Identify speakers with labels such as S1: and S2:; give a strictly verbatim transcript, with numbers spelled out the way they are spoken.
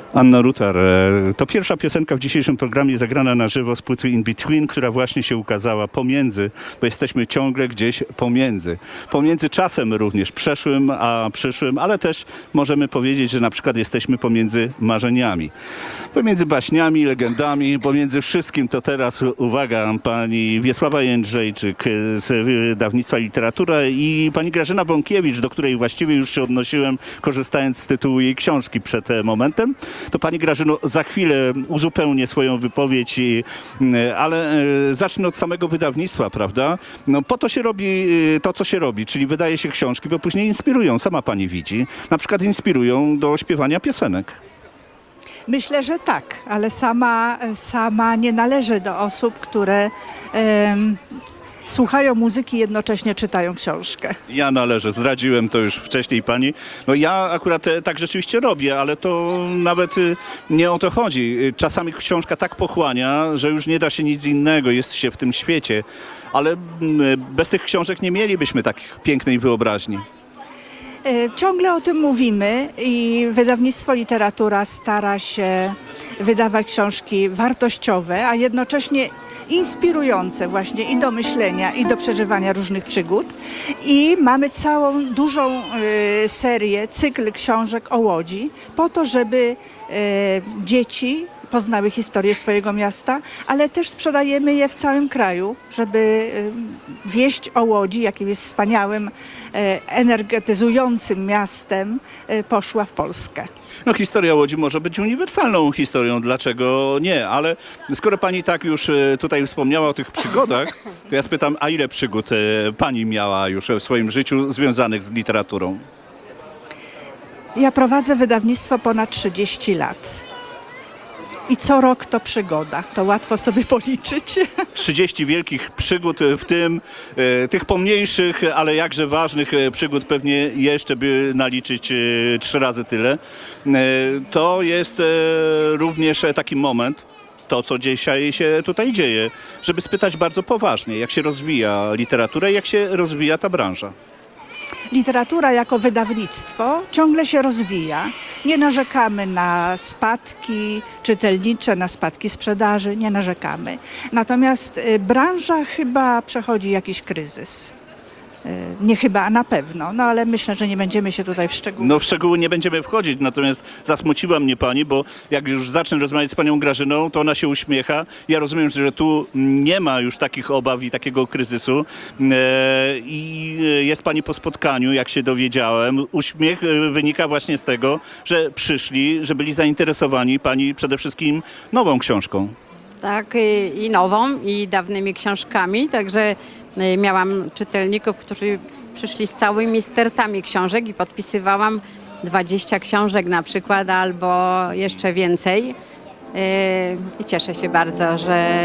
S1: Anna Rutar, e, to pierwsza piosenka w dzisiejszym programie zagrana na żywo z płyty In Between, która właśnie się ukazała pomiędzy, bo jesteśmy ciągle gdzieś pomiędzy. Pomiędzy czasem również przeszłym a przyszłym, ale też możemy powiedzieć, że na przykład jesteśmy pomiędzy marzeniami. Pomiędzy baśniami, legendami, pomiędzy wszystkim to teraz, uwaga, pani Wiesława Jędrzejczyk z wydawnictwa Literatura i pani Grażyna Bąkiewicz, do której właściwie już się odnosiłem, korzystając z tytułu jej książki przed momentem. To pani Grażyno, za chwilę uzupełnię swoją wypowiedź, i, ale zacznę od samego wydawnictwa, prawda? No, po to się robi to, co się robi, czyli wydaje się książki, bo później inspirują, sama pani widzi, na przykład inspirują do śpiewania piosenek.
S2: Myślę, że tak, ale sama, sama nie należę do osób, które em, słuchają muzyki i jednocześnie czytają książkę.
S1: Ja należę, zdradziłem to już wcześniej pani. No ja akurat e, tak rzeczywiście robię, ale to nawet e, nie o to chodzi. E, Czasami książka tak pochłania, że już nie da się nic innego, jest się w tym świecie. Ale m, bez tych książek nie mielibyśmy tak pięknej wyobraźni.
S2: E, Ciągle o tym mówimy i wydawnictwo Literatura stara się wydawać książki wartościowe, a jednocześnie inspirujące właśnie i do myślenia, i do przeżywania różnych przygód. I mamy całą dużą e, serię, cykl książek o Łodzi, po to, żeby e, dzieci poznały historię swojego miasta, ale też sprzedajemy je w całym kraju, żeby e, wieść o Łodzi, jakim jest wspaniałym, e, energetyzującym miastem, e, poszła w Polskę.
S1: No historia Łodzi może być uniwersalną historią, dlaczego nie? Ale skoro pani tak już e, tutaj wspomniała o tych przygodach, to ja spytam, a ile przygód e, pani miała już w swoim życiu związanych z literaturą?
S2: Ja prowadzę wydawnictwo ponad trzydzieści lat. I co rok to przygoda. To łatwo sobie policzyć.
S1: trzydzieści wielkich przygód, w tym e, tych pomniejszych, ale jakże ważnych e, przygód pewnie jeszcze by naliczyć e, trzy razy tyle. E, to jest e, również e, taki moment, to co dzisiaj się tutaj dzieje, żeby spytać bardzo poważnie, jak się rozwija literatura i jak się rozwija ta branża.
S2: Literatura jako wydawnictwo ciągle się rozwija. Nie narzekamy na spadki czytelnicze, na spadki sprzedaży, nie narzekamy. Natomiast y, branża chyba przechodzi jakiś kryzys. Y, Nie chyba, a na pewno, no ale myślę, że nie będziemy się tutaj w szczegóły.
S1: No w szczegóły nie będziemy wchodzić, natomiast zasmuciła mnie pani, bo jak już zacznę rozmawiać z panią Grażyną, to ona się uśmiecha. Ja rozumiem, że tu nie ma już takich obaw i takiego kryzysu e, i jest pani po spotkaniu, jak się dowiedziałem. Uśmiech e, wynika właśnie z tego, że przyszli, że byli zainteresowani pani przede wszystkim nową książką.
S3: Tak, i, i nową, i dawnymi książkami, także y, miałam czytelników, którzy przyszli z całymi stertami książek i podpisywałam dwadzieścia książek na przykład, albo jeszcze więcej. Y, I cieszę się bardzo, że